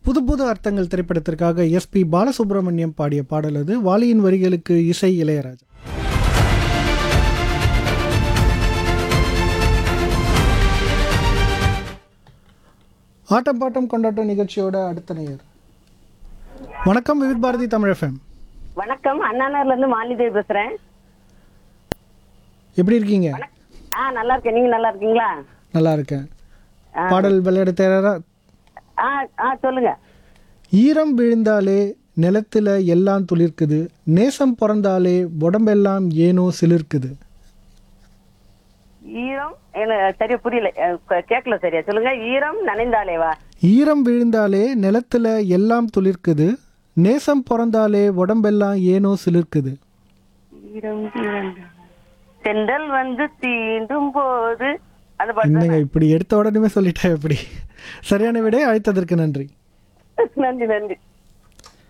புது புது அர்த்தங்கள் திரைப்படத்திற்காக எஸ்பி பாலசுப்ரமணியம் பாடிய பாடல் அது. வாலியின் வரிகளுக்கு இசை இளையராஜா. ஆட்டம் பாட்டம் கொண்டாட்டம் நிகழ்ச்சியோட அடுத்த நேயர். வணக்கம், விவித் பாரதி தமிழ் எஃப்எம். வணக்கம், அண்ணாநகர்ல இருந்து மாலிதேவி பேசுறேன். எப்படி இருக்கீங்க? நல்லா இருக்கேன். நீங்க நல்லா இருக்கீங்களா? நல்லா இருக்கேன். பாடல் விளையாட தயாரா? சொல்லுங்க. ஈரம் விழுந்தாலே நிலத்துல எல்லாம் துளிர்க்குது, நேசம் பிறந்தாலே உடம்பெல்லாம் ஏனோ சிலிர்க்குது. ஈரம் சரியா புரியல, கேட்கல சரியா, சொல்லுங்க. ஈரம் நனைந்தாலேவா? ஈரம் விழுந்தாலே நிலத்துல எல்லாம் துளிர்க்குது, நேசம் பிறந்தாலே உடம்பெல்லாம் ஏனோ சிலிர்க்குது. ஈரம் தென்றல் வந்து தீண்டும் போது என்னங்க இப்படி எடுத்த உடனே சொல்லிட்டேன். எப்படி? சரியான விடை. அழைத்ததற்கு நன்றி. நன்றி நன்றி.